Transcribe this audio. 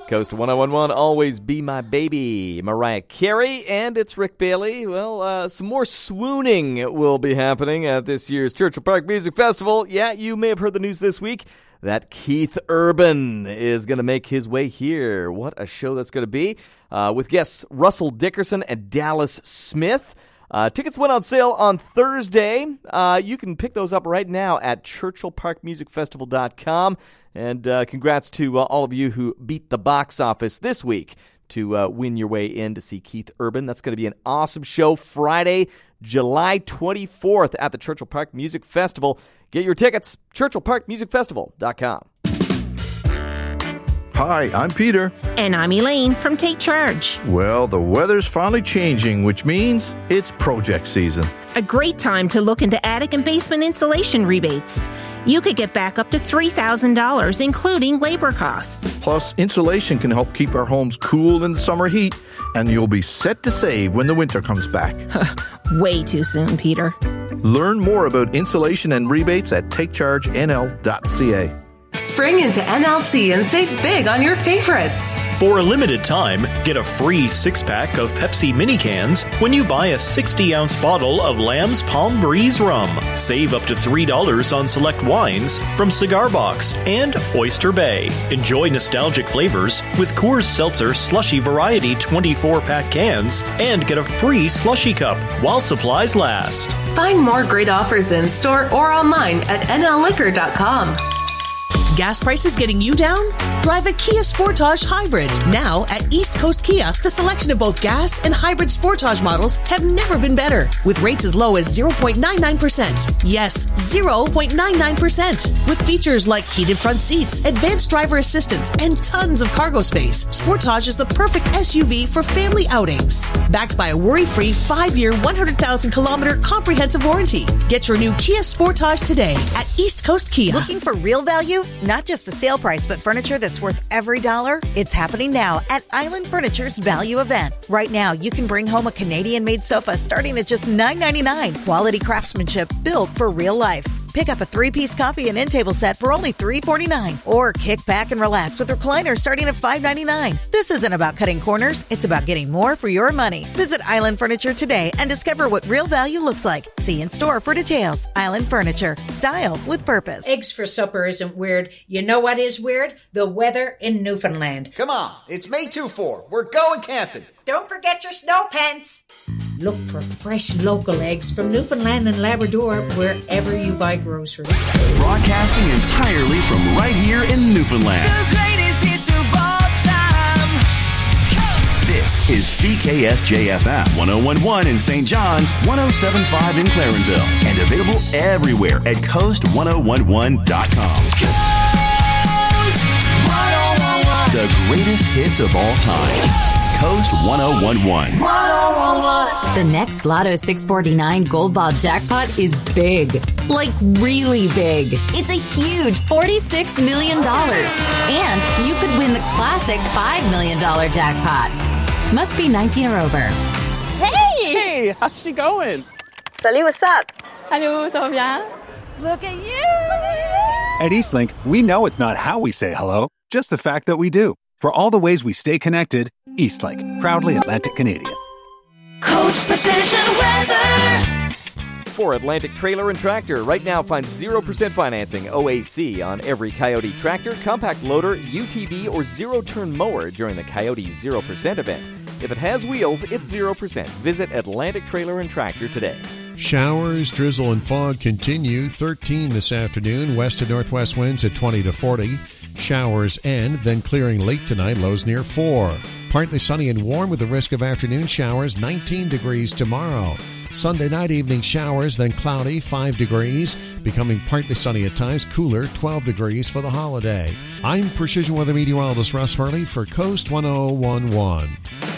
Coast 1011, Always Be My Baby, Mariah Carey, and it's Rick Bailey. Well, some more swooning will be happening at this year's Churchill Park Music Festival. Yeah, you may have heard the news this week that Keith Urban is going to make his way here. What a show that's going to be, with guests Russell Dickerson and Dallas Smith. Tickets went on sale on Thursday. You can pick those up right now at churchillparkmusicfestival.com. And congrats to all of you who beat the box office this week to win your way in to see Keith Urban. That's going to be an awesome show Friday, July 24th at the Churchill Park Music Festival. Get your tickets, churchillparkmusicfestival.com. Hi, I'm Peter. And I'm Elaine from Take Charge. Well, the weather's finally changing, which means it's project season. A great time to look into attic and basement insulation rebates. You could get back up to $3,000, including labor costs. Plus, insulation can help keep our homes cool in the summer heat, and you'll be set to save when the winter comes back. Way too soon, Peter. Learn more about insulation and rebates at takechargenl.ca. Spring into NLC and save big on your favorites. For a limited time, get a free 6-pack of Pepsi mini cans when you buy a 60-ounce bottle of Lamb's Palm Breeze rum. Save up to $3 on select wines from Cigar Box and Oyster Bay. Enjoy nostalgic flavors with Coors Seltzer Slushy Variety 24-pack cans and get a free slushy cup while supplies last. Find more great offers in store or online at nlliquor.com. Gas prices getting you down? Drive a Kia Sportage Hybrid. Now at East Coast Kia, the selection of both gas and hybrid Sportage models have never been better. With rates as low as 0.99%. Yes, 0.99%. With features like heated front seats, advanced driver assistance, and tons of cargo space, Sportage is the perfect SUV for family outings. Backed by a worry-free 5-year, 100,000-kilometer comprehensive warranty. Get your new Kia Sportage today at East Coast Kia. Looking for real value? Not just the sale price, but furniture that's worth every dollar? It's happening now at Island Furniture's Value Event. Right now, you can bring home a Canadian-made sofa starting at just $9.99. Quality craftsmanship built for real life. Pick up a 3-piece coffee and end table set for only $3.49. Or kick back and relax with recliners starting at $5.99. This isn't about cutting corners. It's about getting more for your money. Visit Island Furniture today and discover what real value looks like. See in store for details. Island Furniture. Style with purpose. Eggs for supper isn't weird. You know what is weird? The weather in Newfoundland. Come on, it's May 2-4. We're going camping. Don't forget your snow pants. Look for fresh local eggs from Newfoundland and Labrador wherever you buy groceries. Broadcasting entirely from right here in Newfoundland. The greatest hits of all time. This is CKSJ-FM 101.1 in St. John's, 107.5 in Clarenville, and available everywhere at coast1011.com. Coast 1011. The greatest hits of all time. Coast 1011. 1011. The next Lotto 649 Gold Ball jackpot is big. Like really big. It's a huge $46 million. And you could win the classic $5 million jackpot. Must be 19 or over. Hey! How's she going? Salut, what's up? Hello, ça va bien? Look at you! At Eastlink, we know it's not how we say hello, just the fact that we do. For all the ways we stay connected, Eastlink, proudly Atlantic Canadian. Coast Precision Weather. For Atlantic Trailer and Tractor, right now find 0% financing OAC on every Coyote tractor, compact loader, UTV, or zero-turn mower during the Coyote 0% event. If it has wheels, it's 0%. Visit Atlantic Trailer and Tractor today. Showers, drizzle, and fog continue. 13 this afternoon. West to northwest winds at 20 to 40. Showers end, then clearing late tonight, lows near 4. Partly sunny and warm with the risk of afternoon showers, 19 degrees tomorrow. Sunday night, evening showers, then cloudy, 5 degrees. Becoming partly sunny at times, cooler, 12 degrees for the holiday. I'm Precision Weather Meteorologist Russ Hurley for Coast 1011.